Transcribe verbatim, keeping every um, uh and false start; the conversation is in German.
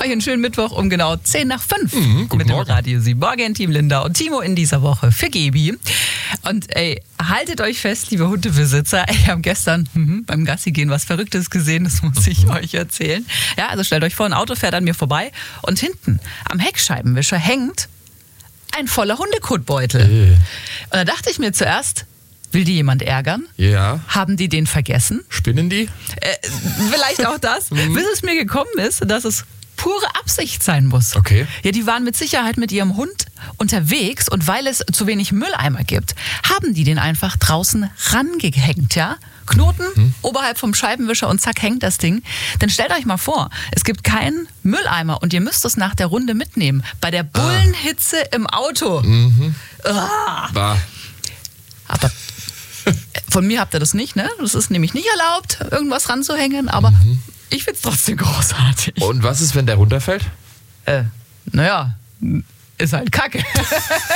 Euch einen schönen Mittwoch um genau zehn nach fünf Mhm, guten mit dem Morgen. Radio Sie. Morgen, Team Linda und Timo in dieser Woche für Gebi. Und ey, haltet euch fest, liebe Hundebesitzer. Ich habe gestern mhm, beim Gassi gehen was Verrücktes gesehen, das muss ich euch erzählen. Ja, also stellt euch vor, ein Auto fährt an mir vorbei und hinten am Heckscheibenwischer hängt ein voller Hundekotbeutel. Äh. Und da dachte ich mir zuerst, will die jemand ärgern? Ja. Haben die den vergessen? Spinnen die? Äh, vielleicht auch das, bis es mir gekommen ist, dass es pure Absicht sein muss. Okay. Ja, die waren mit Sicherheit mit ihrem Hund unterwegs und weil es zu wenig Mülleimer gibt, haben die den einfach draußen rangehängt, ja? Knoten Hm. oberhalb vom Scheibenwischer und zack hängt das Ding. Dann stellt euch mal vor, es gibt keinen Mülleimer und ihr müsst es nach der Runde mitnehmen. Bei der Bullenhitze im Auto. Mhm. Ah. Bah. Aber von mir habt ihr das nicht, ne? Das ist nämlich nicht erlaubt, irgendwas ranzuhängen, aber Mhm. ich find's trotzdem großartig. Und was ist, wenn der runterfällt? Äh, naja, ist halt Kacke.